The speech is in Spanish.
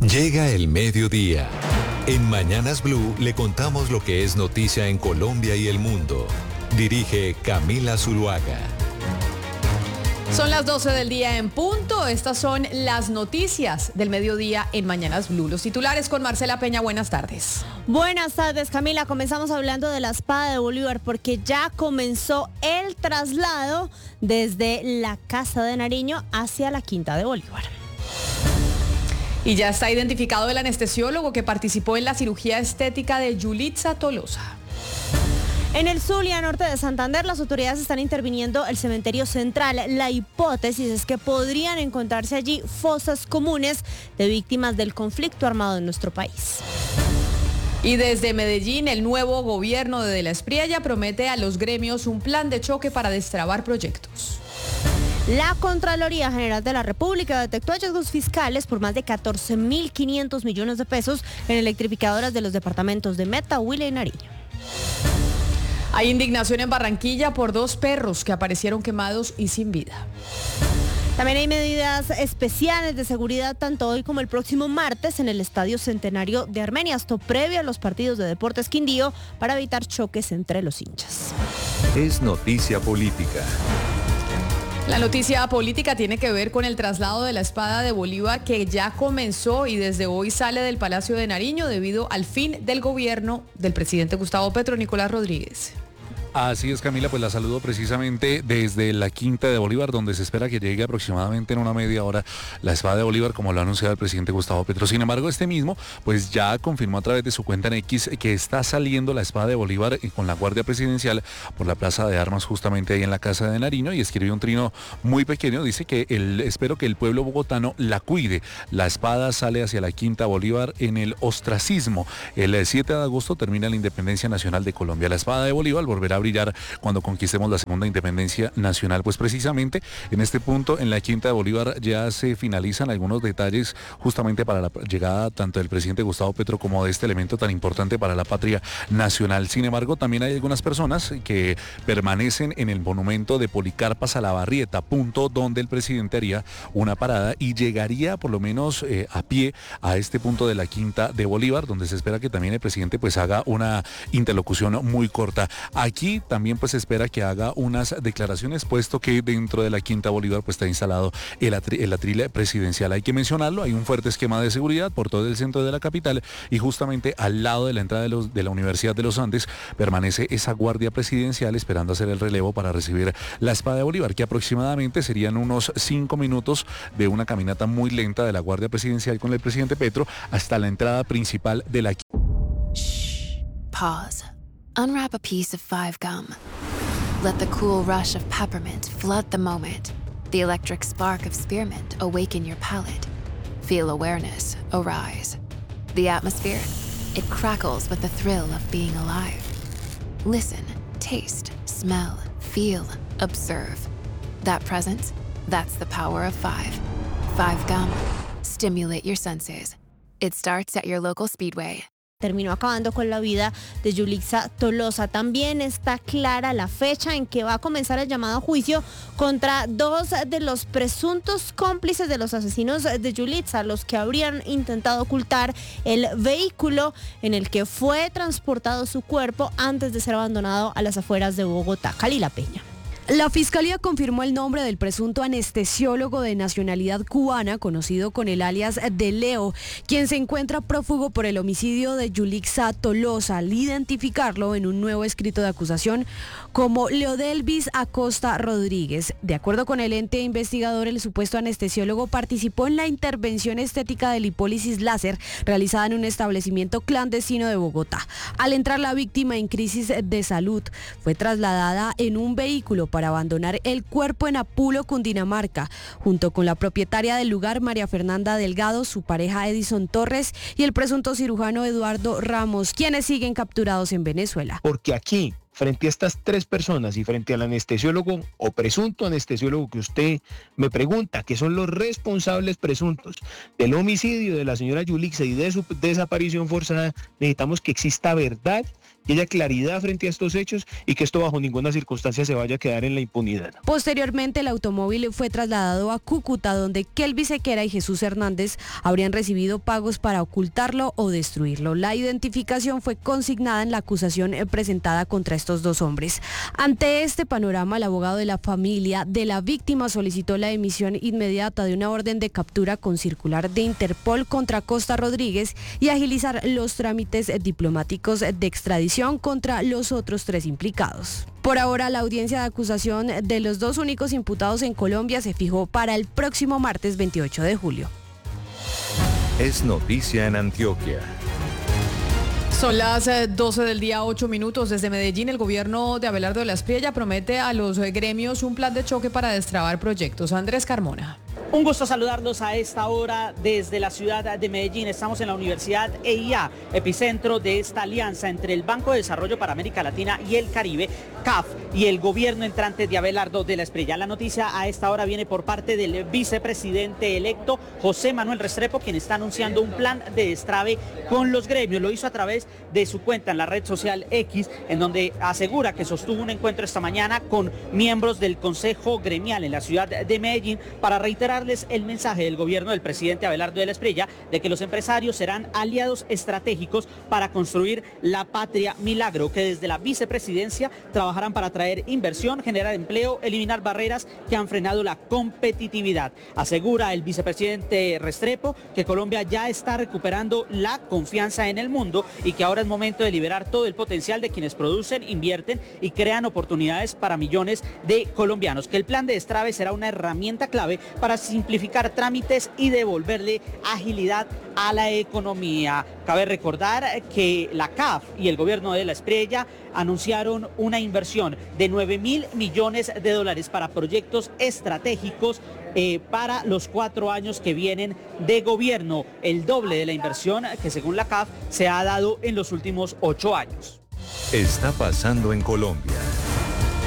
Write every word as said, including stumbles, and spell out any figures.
Llega el mediodía. En Mañanas Blue le contamos lo que es noticia en Colombia y el mundo. Dirige Camila Zuluaga. Son las doce del día en punto. Estas son las noticias del mediodía en Mañanas Blue. Los titulares con Marcela Peña. Buenas tardes. Buenas tardes, Camila. Comenzamos hablando de la Espada de Bolívar porque ya comenzó el traslado desde la Casa de Nariño hacia la Quinta de Bolívar. Y ya está identificado el anestesiólogo que participó en la cirugía estética de Yulitza Tolosa. En el Zulia, norte de Santander, las autoridades están interviniendo el cementerio central. La hipótesis es que podrían encontrarse allí fosas comunes de víctimas del conflicto armado en nuestro país. Y desde Medellín, el nuevo gobierno de De la Espriella promete a los gremios un plan de choque para destrabar proyectos. La Contraloría General de la República detectó hallazgos fiscales por más de catorce mil quinientos millones de pesos en electrificadoras de los departamentos de Meta, Huila y Nariño. Hay indignación en Barranquilla por dos perros que aparecieron quemados y sin vida. También hay medidas especiales de seguridad tanto hoy como el próximo martes en el Estadio Centenario de Armenia, esto previo a los partidos de Deportes Quindío para evitar choques entre los hinchas. Es noticia política. La noticia política tiene que ver con el traslado de la Espada de Bolívar que ya comenzó y desde hoy sale del Palacio de Nariño debido al fin del gobierno del presidente Gustavo Petro. Nicolás Rodríguez. Así es, Camila, pues la saludo precisamente desde la Quinta de Bolívar, donde se espera que llegue aproximadamente en una media hora la Espada de Bolívar, como lo ha anunciado el presidente Gustavo Petro. Sin embargo, este mismo, pues ya confirmó a través de su cuenta en X que está saliendo la Espada de Bolívar con la Guardia Presidencial por la Plaza de Armas, justamente ahí en la Casa de Nariño, y escribió un trino muy pequeño. Dice que el, espero que el pueblo bogotano la cuide. La espada sale hacia la Quinta Bolívar en el ostracismo. El siete de agosto termina la independencia nacional de Colombia. La Espada de Bolívar volverá a brillar cuando conquistemos la segunda independencia nacional. Pues precisamente en este punto, en la Quinta de Bolívar, ya se finalizan algunos detalles justamente para la llegada tanto del presidente Gustavo Petro como de este elemento tan importante para la patria nacional. Sin embargo, también hay algunas personas que permanecen en el monumento de Policarpa Salabarrieta, punto donde el presidente haría una parada y llegaría por lo menos eh, a pie a este punto de la Quinta de Bolívar, donde se espera que también el presidente pues haga una interlocución muy corta. Aquí también pues se espera que haga unas declaraciones, puesto que dentro de la Quinta Bolívar pues está instalado el, atri el atril presidencial. Hay que mencionarlo, hay un fuerte esquema de seguridad por todo el centro de la capital y justamente al lado de la entrada de, los, de la Universidad de los Andes permanece esa Guardia Presidencial esperando hacer el relevo para recibir la Espada de Bolívar, que aproximadamente serían unos cinco minutos de una caminata muy lenta de la Guardia Presidencial con el presidente Petro hasta la entrada principal de la... Shh. Pause. Unwrap a piece of Five Gum. Let the cool rush of peppermint flood the moment. The electric spark of spearmint awaken your palate. Feel awareness arise. The atmosphere, it crackles with the thrill of being alive. Listen, taste, smell, feel, observe. That presence, that's the power of five. Five Gum. Stimulate your senses. It starts at your local Speedway. Terminó acabando con la vida de Yulitza Tolosa. También está clara la fecha en que va a comenzar el llamado a juicio contra dos de los presuntos cómplices de los asesinos de Yulitza, los que habrían intentado ocultar el vehículo en el que fue transportado su cuerpo antes de ser abandonado a las afueras de Bogotá. Kalila Peña. La Fiscalía confirmó el nombre del presunto anestesiólogo de nacionalidad cubana, conocido con el alias de Leo, quien se encuentra prófugo por el homicidio de Yulitza Tolosa, al identificarlo en un nuevo escrito de acusación como Leodelvis Acosta Rodríguez. De acuerdo con el ente investigador, el supuesto anestesiólogo participó en la intervención estética de lipólisis láser realizada en un establecimiento clandestino de Bogotá. Al entrar la víctima en crisis de salud, fue trasladada en un vehículo para abandonar el cuerpo en Apulo, Cundinamarca, junto con la propietaria del lugar, María Fernanda Delgado, su pareja Edison Torres y el presunto cirujano Eduardo Ramos, quienes siguen capturados en Venezuela. Porque aquí, frente a estas tres personas y frente al anestesiólogo o presunto anestesiólogo que usted me pregunta, que son los responsables presuntos del homicidio de la señora Yulitza y de su desaparición forzada, necesitamos que exista verdad que haya claridad frente a estos hechos y que esto bajo ninguna circunstancia se vaya a quedar en la impunidad. Posteriormente, el automóvil fue trasladado a Cúcuta, donde Kelvis Sequera y Jesús Hernández habrían recibido pagos para ocultarlo o destruirlo. La identificación fue consignada en la acusación presentada contra estos dos hombres. Ante este panorama, el abogado de la familia de la víctima solicitó la emisión inmediata de una orden de captura con circular de Interpol contra Costa Rodríguez y agilizar los trámites diplomáticos de extradición contra los otros tres implicados. Por ahora, la audiencia de acusación de los dos únicos imputados en Colombia se fijó para el próximo martes veintiocho de julio. Es noticia en Antioquia. Son las doce del día, ocho minutos. Desde Medellín, el gobierno de Abelardo de la Espriella promete a los gremios un plan de choque para destrabar proyectos. Andrés Carmona. Un gusto saludarlos a esta hora desde la ciudad de Medellín. Estamos en la Universidad E I A, epicentro de esta alianza entre el Banco de Desarrollo para América Latina y el Caribe, C A F, y el gobierno entrante de Abelardo de la Espriella. La noticia a esta hora viene por parte del vicepresidente electo, José Manuel Restrepo, quien está anunciando un plan de destrave con los gremios. Lo hizo a través de su cuenta en la red social X, en donde asegura que sostuvo un encuentro esta mañana con miembros del Consejo Gremial en la ciudad de Medellín para reiterar el mensaje del gobierno del presidente Abelardo de la Espriella de que los empresarios serán aliados estratégicos para construir la patria milagro, que desde la vicepresidencia trabajarán para atraer inversión, generar empleo, eliminar barreras que han frenado la competitividad. Asegura el vicepresidente Restrepo que Colombia ya está recuperando la confianza en el mundo y que ahora es momento de liberar todo el potencial de quienes producen, invierten y crean oportunidades para millones de colombianos, que el plan de destrave será una herramienta clave para simplificar trámites y devolverle agilidad a la economía. Cabe recordar que la C A F y el gobierno de la Espriella anunciaron una inversión de nueve mil millones de dólares para proyectos estratégicos eh, para los cuatro años que vienen de gobierno, el doble de la inversión que según la C A F se ha dado en los últimos ocho años. Está pasando en Colombia.